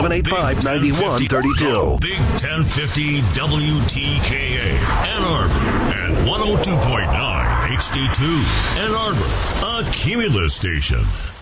785-9132. Big 1050 WTKA, Ann Arbor, and 102.9 HD2, Ann Arbor, a Cumulus station.